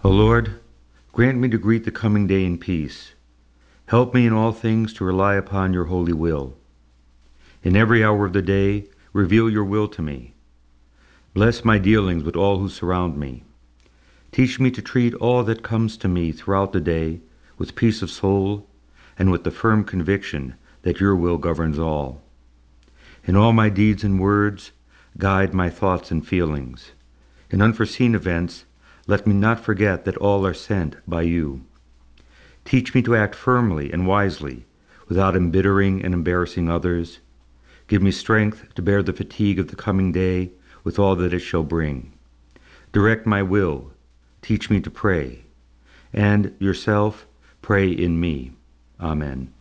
O Lord, grant me to greet the coming day in peace. Help me in all things to rely upon your holy will. In every hour of the day, reveal your will to me. Bless my dealings with all who surround me. Teach me to treat all that comes to me throughout the day with peace of soul and with the firm conviction that your will governs all. In all my deeds and words, guide my thoughts and feelings. In unforeseen events, let me not forget that all are sent by you. Teach me to act firmly and wisely, without embittering and embarrassing others. Give me strength to bear the fatigue of the coming day with all that it shall bring. Direct my will, teach me to pray, and yourself pray in me. Amen.